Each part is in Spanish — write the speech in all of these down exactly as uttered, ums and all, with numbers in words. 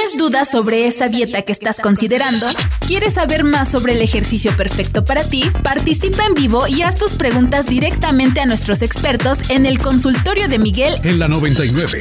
¿Tienes dudas sobre esa dieta que estás considerando? ¿Quieres saber más sobre el ejercicio perfecto para ti? Participa en vivo y haz tus preguntas directamente a nuestros expertos en el consultorio de Miguel en la noventa y nueve.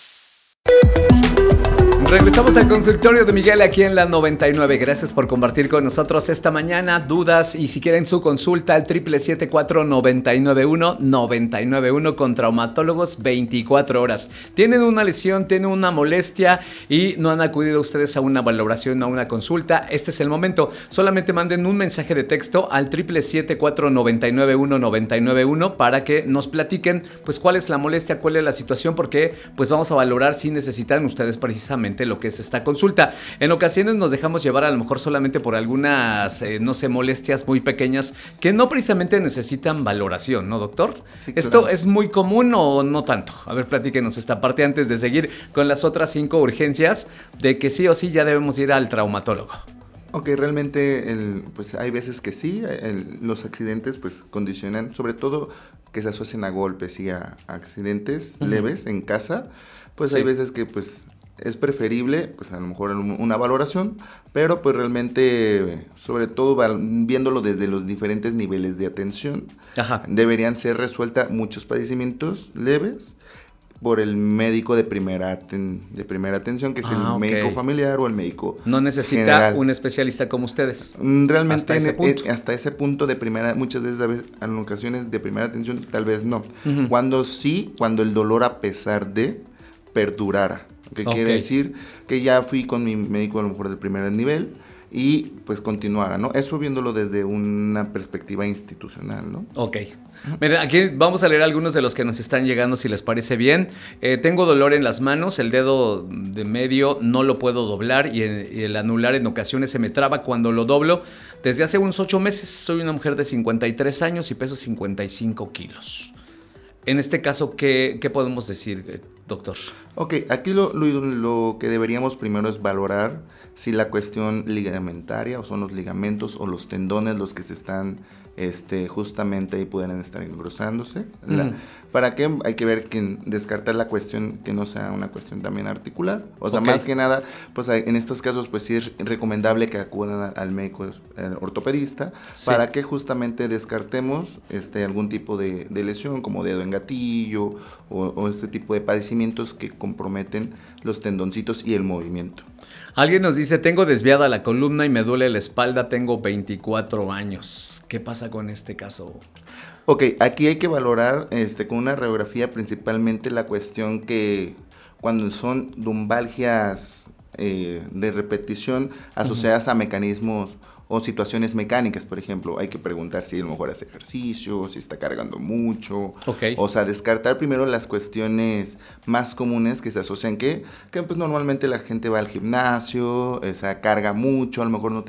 Regresamos al consultorio de Miguel aquí en la noventa y nueve. Gracias por compartir con nosotros esta mañana dudas y si quieren su consulta al triple siete cuatro nueve nueve uno nueve nueve uno con traumatólogos veinticuatro horas. Tienen una lesión, tienen una molestia y no han acudido ustedes a una valoración, a una consulta. Este es el momento. Solamente manden un mensaje de texto al triple siete cuatro nueve nueve uno nueve nueve uno para que nos platiquen pues cuál es la molestia, cuál es la situación, porque pues vamos a valorar si necesitan ustedes precisamente lo que es esta consulta. En ocasiones nos dejamos llevar a lo mejor solamente por algunas, eh, no sé, molestias muy pequeñas que no precisamente necesitan valoración, ¿no, doctor? Sí, ¿esto claro. es muy común o no tanto? A ver, platíquenos esta parte antes de seguir con las otras cinco urgencias de que sí o sí ya debemos ir al traumatólogo. Ok, realmente el, pues hay veces que sí, el, los accidentes pues condicionan, sobre todo que se asocian a golpes y a, a accidentes uh-huh. leves en casa, pues sí. hay veces que pues es preferible, pues a lo mejor una valoración, pero pues realmente, sobre todo viéndolo desde los diferentes niveles de atención, Ajá. deberían ser resueltas muchos padecimientos leves por el médico de primera, aten- de primera atención, que es ah, el okay. médico familiar o el médico No necesita general. Un especialista como ustedes. Realmente hasta ese, en, punto. hasta ese punto de primera, muchas veces, en ocasiones de primera atención, tal vez no. Uh-huh. Cuando sí, cuando el dolor a pesar de perdurara. Que okay. quiere decir que ya fui con mi médico a lo mejor del primer nivel y pues continuara, ¿no? Eso viéndolo desde una perspectiva institucional, ¿no? Ok. Miren, aquí vamos a leer algunos de los que nos están llegando, si les parece bien. Eh, tengo dolor en las manos, el dedo de medio no lo puedo doblar y el, y el anular en ocasiones se me traba cuando lo doblo. Desde hace unos ocho meses soy una mujer de cincuenta y tres años y peso cincuenta y cinco kilos. En este caso, ¿qué, qué podemos decir, doctor? Ok, aquí lo, lo, lo que deberíamos primero es valorar si la cuestión ligamentaria o son los ligamentos o los tendones los que se están este, justamente ahí pueden estar engrosándose. Mm. La, ¿Para qué? Hay que ver, que descartar la cuestión que no sea una cuestión también articular. O sea, okay. más que nada, pues en estos casos pues sí es recomendable que acudan al médico al ortopedista sí. para que justamente descartemos este, algún tipo de, de lesión como dedo en gatillo o, o este tipo de padecimientos que comprometen los tendoncitos y el movimiento. Alguien nos dice, tengo desviada la columna y me duele la espalda, tengo veinticuatro años. ¿Qué pasa con este caso? Ok, aquí hay que valorar este, con una radiografía principalmente la cuestión que cuando son lumbalgias eh, de repetición asociadas uh-huh. a mecanismos o situaciones mecánicas, por ejemplo, hay que preguntar si a lo mejor hace ejercicio, si está cargando mucho. Okay. O sea, descartar primero las cuestiones más comunes que se asocian que, que pues normalmente la gente va al gimnasio, o sea, carga mucho, a lo mejor no